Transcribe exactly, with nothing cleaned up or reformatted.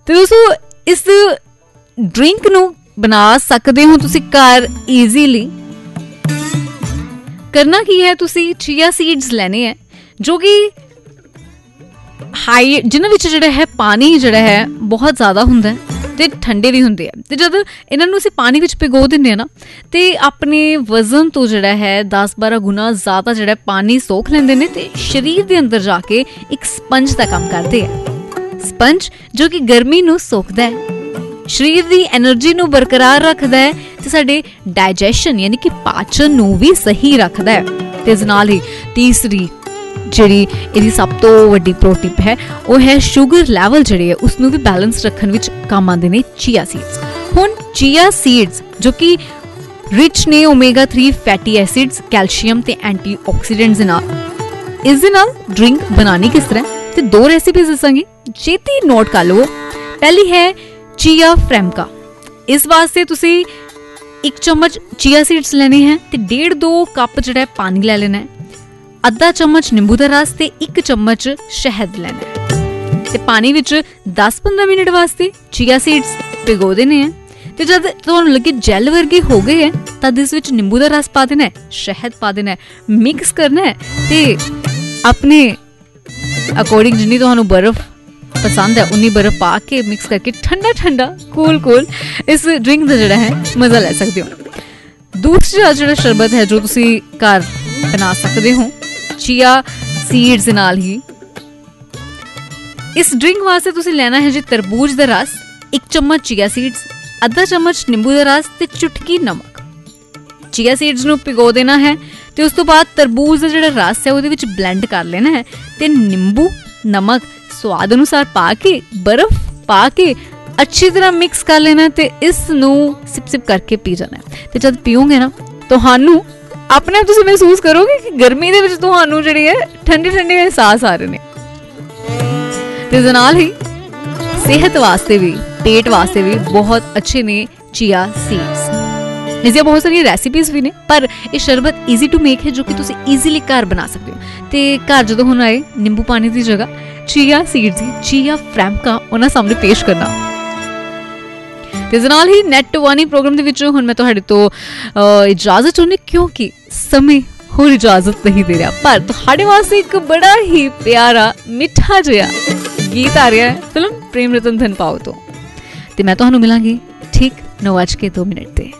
ਤੇ ਦੋਸਤੋ ਇਸ ਡਰਿੰਕ ਨੂੰ ਬਣਾ ਸਕਦੇ ਹੋ ਤੁਸੀਂ ਘਰ ਈਜ਼ੀਲੀ। ਕਰਨਾ ਕੀ ਹੈ, ਤੁਸੀਂ ਚੀਆ ਸੀਡਸ ਲੈਣੇ ਹੈ ਜੋ ਕਿ ਹਾਈ ਜਿਨ੍ਹਾਂ ਵਿੱਚ ਜਿਹੜਾ ਹੈ ਪਾਣੀ ਜਿਹੜਾ ਹੈ ਬਹੁਤ ਜ਼ਿਆਦਾ ਹੁੰਦਾ ਤੇ ਠੰਡੇ ਵੀ ਹੁੰਦੇ ਆ। ਤੇ ਜਦ ਇਹਨਾਂ ਨੂੰ ਅਸੀਂ ਪਾਣੀ ਵਿੱਚ ਭਿਗੋ ਦਿੰਦੇ ਆ ਨਾ ਤੇ ਆਪਣੇ ਵਜ਼ਨ ਤੋਂ ਜਿਹੜਾ ਹੈ ਦਸ ਬਾਰਾਂ ਗੁਣਾ ਜ਼ਿਆਦਾ ਜਿਹੜਾ ਪਾਣੀ ਸੋਖ ਲੈਂਦੇ ਨੇ ਤੇ ਸਰੀਰ ਦੇ ਅੰਦਰ ਜਾ ਕੇ ਇੱਕ ਸਪੰਜ ਦਾ ਕੰਮ ਕਰਦੇ ਆ। ਸਪੰਜ ਜੋ ਕਿ ਗਰਮੀ ਨੂੰ ਸੋਖਦਾ ਹੈ, ਸਰੀਰ ਦੀ એનર્ਜੀ ਨੂੰ ਬਰਕਰਾਰ ਰੱਖਦਾ ਹੈ ਤੇ ਸਾਡੇ ਡਾਈਜੈਸ਼ਨ ਯਾਨੀ ਕਿ ਪਾਚਨ ਨੂੰ ਵੀ ਸਹੀ ਰੱਖਦਾ ਹੈ। ਤੇ ਇਸ ਨਾਲ ਹੀ ਤੀਸਰੀ ਜਿਹੜੀ ਇਹਦੀ ਸਭ ਤੋਂ ਵੱਡੀ ਪ੍ਰੋ ਟਿਪ ਹੈ ਉਹ ਹੈ ਸ਼ੂਗਰ ਲੈਵਲ ਜਿਹੜੇ ਹੈ ਉਸਨੂੰ ਵੀ ਬੈਲੈਂਸ ਰੱਖਣ ਵਿੱਚ ਕੰਮ ਆਉਂਦੇ ਨੇ ਚੀਆ ਸੀਡਸ। ਹੁਣ ਚੀਆ ਸੀਡਸ ਜੋ ਕਿ ਰਿਚ ਨੇ omega three fatty acids, calcium ਤੇ ਐਂਟੀਆਕਸੀਡੈਂਟਸ ਦੇ ਨਾਲ। ਇਸ ਦੇ ਨਾਲ ਡਰਿੰਕ ਬਣਾਉਣੀ ਕਿਸ ਤਰ੍ਹਾਂ ਤੇ ਦੋ ਰੈਸਿਪੀਜ਼ ਦੱਸਾਂਗੀ, ਛੇਤੀ ਨੋਟ ਕਰ ਲਵੋ। ਪਹਿਲੀ ਹੈ ਚੀਆ ਫਰੈਮਕਾ। ਇਸ ਵਾਸਤੇ ਤੁਸੀਂ ਇੱਕ ਚਮਚ ਚੀਆ ਸੀਡਸ ਲੈਣੇ ਹੈ ਤੇ ਡੇਢ ਦੋ ਕੱਪ ਜਿਹੜਾ ਪਾਣੀ ਲੈ ਲੈਣਾ ਹੈ, ਅੱਧਾ ਚਮਚ ਨਿੰਬੂ ਦਾ ਰਸ ਤੇ ਇੱਕ ਚਮਚ ਸ਼ਹਿਦ ਲੈਣਾ ਹੈ ਤੇ ਪਾਣੀ ਵਿੱਚ ਦਸ ਪੰਦਰਾਂ ਮਿੰਟ ਵਾਸਤੇ ਚੀਆ ਸੀਡਸ ਭਿਗੋ ਦੇਣੇ ਹੈ। ਤੇ ਜਦ ਤੁਹਾਨੂੰ ਲੱਗੇ ਜੈਲ ਵਰਗੇ ਹੋ ਗਏ ਹੈ ਤਦ ਇਸ ਵਿੱਚ ਨਿੰਬੂ ਦਾ ਰਸ ਪਾ ਦੇਣਾ ਹੈ, ਸ਼ਹਿਦ ਪਾ ਦੇਣਾ ਹੈ, ਮਿਕਸ ਕਰਨਾ ਹੈ ਤੇ ਆਪਣੇ ਅਕੋਰਡਿੰਗ ਜਿੰਨੀ ਤੁਹਾਨੂੰ ਬਰਫ਼ ਪਸੰਦ ਹੈ ਉਨੀ ਬਰਫ਼ ਪਾ ਕੇ ਮਿਕਸ ਕਰਕੇ ਠੰਡਾ ਠੰਡਾ ਕੂਲ ਕੂਲ ਇਸ ਡਰਿੰਕ ਦਾ ਜਿਹੜਾ ਹੈ ਮਜ਼ਾ ਲੈ ਸਕਦੇ ਹੋ। ਦੂਸਰਾ ਜਿਹੜਾ ਸ਼ਰਬਤ ਹੈ ਜੋ ਤੁਸੀਂ ਘਰ ਬਣਾ ਸਕਦੇ ਹੋ ਚੀਆ ਸੀਡਸ ਦੇ ਨਾਲ ਹੀ, ਇਸ ਡਰਿੰਕ ਵਾਸਤੇ ਤੁਸੀਂ ਲੈਣਾ ਹੈ ਜੀ ਤਰਬੂਜ ਦਾ ਰਸ, ਇੱਕ ਚਮਚ ਚੀਆ ਸੀਡਸ, ਅੱਧਾ ਚਮਚ ਨਿੰਬੂ ਦਾ ਰਸ ਤੇ ਚੁਟਕੀ ਨਮਕ। ਚੀਆ ਸੀਡਸ ਨੂੰ ਭਿਗੋ ਦੇਣਾ ਹੈ ਤੇ ਉਸ ਤੋਂ ਬਾਅਦ ਤਰਬੂਜ ਦਾ ਜਿਹੜਾ ਰਸ ਹੈ ਉਹਦੇ ਵਿੱਚ ਬਲੈਂਡ ਕਰ ਲੈਣਾ ਹੈ ਤੇ ਨਿੰਬੂ ਨਮਕ ਸਵਾਦ ਅਨੁਸਾਰ ਪਾ ਕੇ ਬਰਫ਼ ਪਾ ਕੇ ਅੱਛੀ ਤਰ੍ਹਾਂ ਮਿਕਸ ਕਰ ਲੈਣਾ ਤੇ ਇਸ ਨੂੰ ਸਿਪ ਸਿਪ ਕਰਕੇ ਪੀ ਜਾਣਾ ਹੈ। ਤੇ ਜਦ ਪੀਓਗੇ ਨਾ ਤੁਹਾਨੂੰ ਆਪਣੇ ਆਪ ਤੁਸੀਂ ਮਹਿਸੂਸ ਕਰੋਗੇ ਕਿ ਗਰਮੀ ਦੇ ਵਿੱਚ ਤੁਹਾਨੂੰ ਜਿਹੜੀ ਹੈ ਠੰਡੇ ਠੰਡੇ ਅਹਿਸਾਸ ਆ ਰਹੇ ਨੇ। ਤੇ ਇਸ ਨਾਲ ਹੀ ਸਿਹਤ ਵਾਸਤੇ ਵੀ ਪੇਟ ਵਾਸਤੇ ਵੀ ਬਹੁਤ ਅੱਛੇ ਨੇ ਚੀਆ ਸੀਡਸ। ਇਸ ਦੀਆਂ ਬਹੁਤ ਸਾਰੀਆਂ ਰੈਸਿਪੀਜ਼ ਵੀ ਨੇ ਪਰ ਇਹ ਸ਼ਰਬਤ ਈਜ਼ੀ ਟੂ ਮੇਕ ਹੈ ਜੋ ਕਿ ਤੁਸੀਂ ਈਜ਼ੀਲੀ ਘਰ ਬਣਾ ਸਕਦੇ ਹੋ। ਤੇ ਘਰ ਜਦੋਂ ਹੁਣ ਆਏ ਨਿੰਬੂ ਪਾਣੀ ਦੀ ਜਗ੍ਹਾ ਚੀਆ ਸੀਡਸ ਦੀ ਚੀਆ ਫਰੈਮਕਾ ਉਹਨਾਂ ਸਾਹਮਣੇ ਪੇਸ਼ ਕਰਨਾ। ਤੇ ਇਸ ਨਾਲ ਹੀ ਨੈਟ ਵਾਨੀ ਪ੍ਰੋਗਰਾਮ ਦੇ ਵਿੱਚ ਹੁਣ ਮੈਂ ਤੁਹਾਡੇ ਤੋਂ ਇਜਾਜ਼ਤ ਚਾਹੁੰਦੀ ਕਿਉਂਕਿ ਸਮੇਂ ਹੋਰ ਇਜਾਜ਼ਤ ਨਹੀਂ ਦੇ ਰਿਹਾ, ਪਰ ਤੁਹਾਡੇ ਵਾਸਤੇ ਇੱਕ ਬੜਾ ਹੀ ਪਿਆਰਾ ਮਿੱਠਾ ਜਿਹਾ ਗੀਤ ਆ ਰਿਹਾ ਹੈ ਫਿਲਮ ਪ੍ਰੇਮ ਰਤਨ ਧਨ ਪਾਓ ਤੋਂ। ਤੇ ਮੈਂ ਤੁਹਾਨੂੰ ਮਿਲਾਂਗੀ ਠੀਕ ਨੌ ਵੱਜ ਕੇ ਦੋ ਮਿੰਟ ਤੇ।